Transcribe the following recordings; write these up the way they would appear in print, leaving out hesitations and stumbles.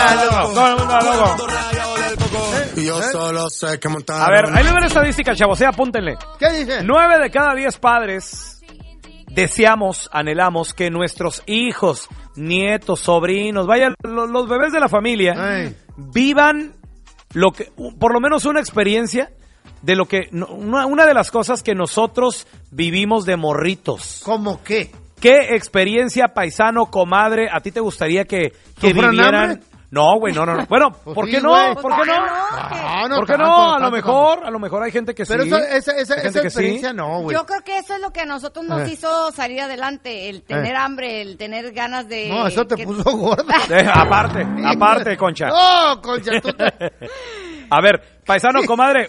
anda loco. Y yo solo sé que montar. A ver, ahí le doy la estadística, chavos, apúntenle. ¿Qué dice? 9 de cada 10 padres deseamos, anhelamos que nuestros hijos, nietos, sobrinos, vayan, los bebés de la familia, vivan lo que, por lo menos una experiencia de lo que, una de las cosas que nosotros vivimos de morritos. ¿Cómo qué? ¿Qué experiencia, paisano, comadre, a ti te gustaría que vivieran? Hambre? No, güey, no. Bueno, Pues ¿por sí, qué no? güey. ¿Por qué no? ¿Por qué no? A lo mejor hay gente que pero sí. Pero esa gente que experiencia sí. no, güey. Yo creo que eso es lo que a nosotros nos hizo salir adelante, el tener hambre, el tener ganas de... No, eso te puso gorda. Aparte, Concha. No, Concha, tú te... A ver, paisano, comadre,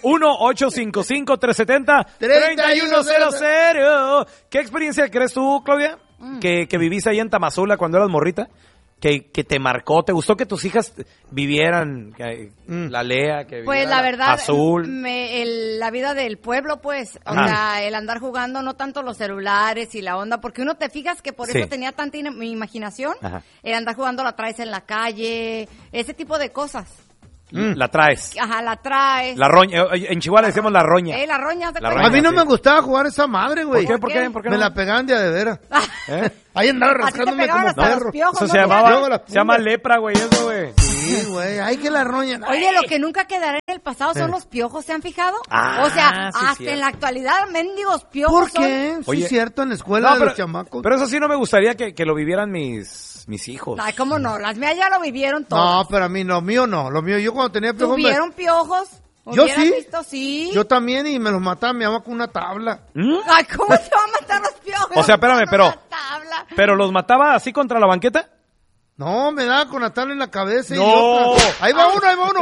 1-855-370-3100. ¿Qué experiencia crees tú, Claudia? Que viviste ahí en Tamazula cuando eras morrita. Que te marcó, ¿te gustó que tus hijas vivieran la Lea, que viviera pues la verdad, Azul? La vida del pueblo, pues, o sea, el andar jugando, no tanto los celulares y la onda, porque uno te fijas que por eso tenía tanta imaginación, el andar jugando la traes en la calle, ese tipo de cosas. La traes. Ajá, la traes. La roña, en Chihuahua le decimos la roña. La roña. A mí no me gustaba jugar esa madre, güey. ¿Por qué? Me la pegaban de veras. Ahí andaba rascándome como perro. Eso se llama lepra, güey, eso, güey. Sí, güey, hay que la roña. Oye, lo que nunca quedará en el pasado son los piojos, ¿se han fijado? O sea, hasta en la actualidad, mendigos piojos. ¿Por qué? Oye, sí, es cierto, en la escuela de los chamacos. Pero eso sí no me gustaría que lo vivieran mis hijos. Ay, ¿cómo no? Las mías ya lo vivieron todas. No, pero a mí, lo mío no. Lo mío, yo cuando tenía piojos... ¿Tuvieron piojos? Yo sí. Visto? Sí. Yo también, y me los mataba mi mamá con una tabla. Ay, ¿cómo se va a matar los piojos? O sea, espérame, pero ¿los mataba así contra la banqueta? No, me daba con la tabla en la cabeza y no. otra. Ahí va uno.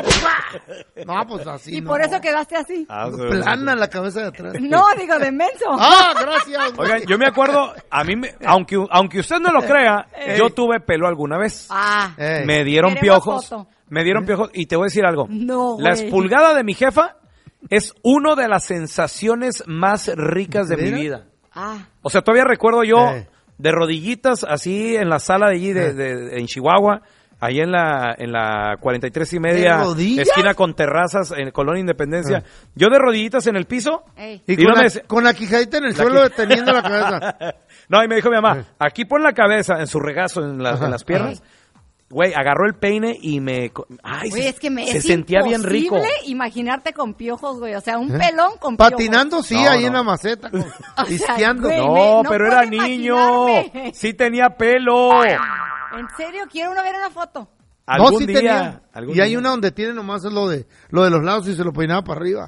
No, pues así. Y por eso quedaste así. Plana la cabeza de atrás. No, digo, de menso. Gracias. Oigan, yo me acuerdo, a mí, aunque usted no lo crea, yo tuve pelo alguna vez. Me dieron piojos. Me dieron piojos. Y te voy a decir algo. No, la expulgada de mi jefa es una de las sensaciones más ricas de mi vida. O sea, todavía recuerdo yo de rodillitas así en la sala de allí en Chihuahua, ahí en la 43 y media, esquina con terrazas en Colonia Independencia. Yo de rodillitas en el piso. Y con la quijadita en el suelo deteniendo la cabeza. No, y me dijo mi mamá, aquí pon la cabeza en su regazo, en las piernas. Güey, agarró el peine y me... Ay, güey, es que se sentía bien rico. Es imposible imaginarte con piojos, güey. O sea, un pelón con piojos. Patinando, sí, ahí en la maceta. Isqueando. No, pero era niño. Sí tenía pelo. En serio, quiero ver una foto. Algún día. Y hay una donde tiene nomás lo de los lados y se lo peinaba para arriba.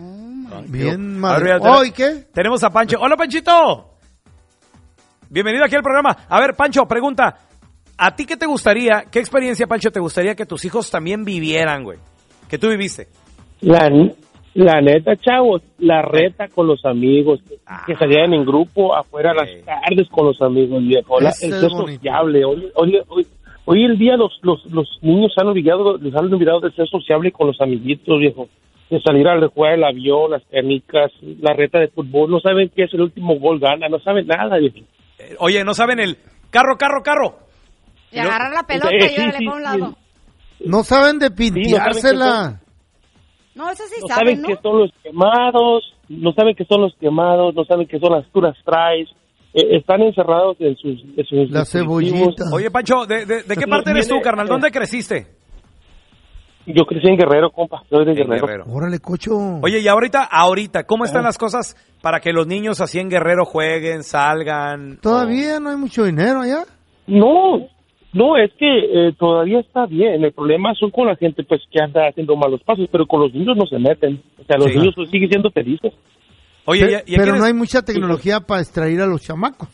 Bien madre. ¿Y qué? Tenemos a Pancho. Hola, Panchito. Bienvenido aquí al programa. A ver, Pancho, pregunta. ¿A ti qué te gustaría, qué experiencia, Pancho, te gustaría que tus hijos también vivieran, güey? Que tú viviste. La neta, chavos, la reta con los amigos, que salían en grupo afuera las tardes con los amigos, viejo. El ser sociable. Hoy el día los niños les han olvidado de ser sociable con los amiguitos, viejo. De salir a jugar el avión, las canicas, la reta de fútbol. No saben qué es el último gol gana, no saben nada, viejo. Oye, no saben el carro. Y agarrar la pelota y órale para un lado. No saben de pinteársela. No, eso sí no saben, ¿no? Que son los quemados, no saben que son las puras traes. Están encerrados en sus las cebollitas. Oye, Pancho, ¿de qué parte eres tú, carnal? ¿Dónde creciste? Yo crecí en Guerrero, compa. Soy de Guerrero. Órale, cocho. Oye, y ahorita, ¿cómo están las cosas para que los niños así en Guerrero jueguen, salgan? ¿Todavía no hay mucho dinero allá? No, es que todavía está bien. El problema son con la gente pues que anda haciendo malos pasos, pero con los niños no se meten. O sea, los niños pues, siguen siendo felices. Oye, pero no hay mucha tecnología para extraer a los chamacos.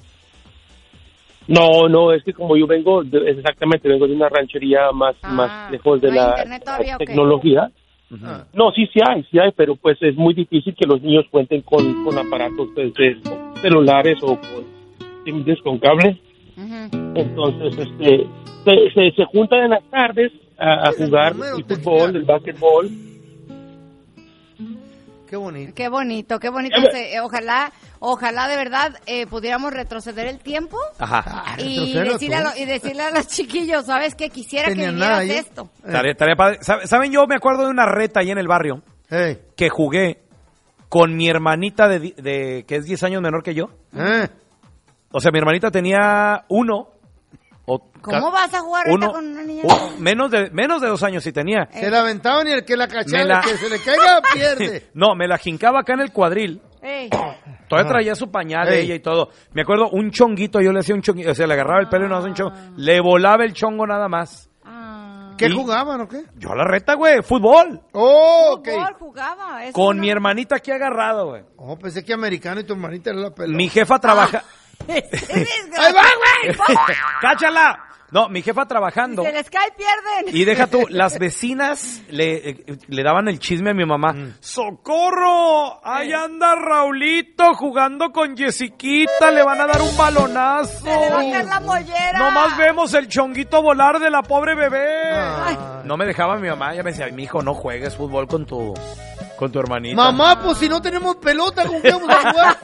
No, es que como yo vengo de una ranchería más lejos de la tecnología. No, sí hay, pero pues es muy difícil que los niños cuenten con aparatos pues, de celulares o con cable. Entonces, se juntan en las tardes a jugar el fútbol, el básquetbol. Qué bonito. Qué bonito. Ojalá de verdad pudiéramos retroceder el tiempo. Ajá. Y decirle a los chiquillos, ¿sabes qué? Quisiera que vivieras esto. Tarea padre. ¿Saben? Yo me acuerdo de una reta ahí en el barrio que jugué con mi hermanita de que es 10 años menor que yo. O sea, mi hermanita tenía 1. ¿Cómo vas a jugar con una niña? Menos de 2 años sí tenía. Se la aventaban y el que la cachaba, que se le caiga, pierde. No, me la jincaba acá en el cuadril. Todavía traía su pañal de ella y todo. Me acuerdo, un chonguito, yo le hacía un chonguito, o sea, le agarraba el pelo y no hacía un chongo. Le volaba el chongo nada más. ¿Qué jugaban o qué? Yo a la reta, güey, fútbol. Fútbol jugaba. Con mi hermanita aquí agarrado, güey. Pensé que americano y tu hermanita era la pelota. Mi jefa trabaja... ¡Ahí va, güey! ¡Cáchala! No, mi jefa trabajando. Si se les cae, pierden. Y deja tú, las vecinas le daban el chisme a mi mamá. ¡Socorro! Ahí anda Raulito jugando con Jessiquita, le van a dar un balonazo. Se le va a caer la mollera. Nomás vemos el chonguito volar de la pobre bebé. No me dejaba mi mamá, ella me decía, mi hijo, no juegues fútbol con tu hermanita. Mamá, pues si no tenemos pelota, ¿con qué vamos a jugar?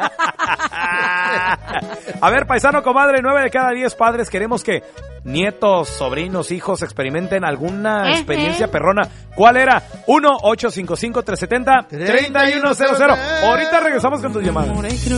A ver, paisano, comadre, 9 de cada 10 padres queremos que nietos, sobrinos, hijos experimenten alguna experiencia perrona. ¿Cuál era? 1-855-370-3100. Ahorita regresamos con tus llamadas.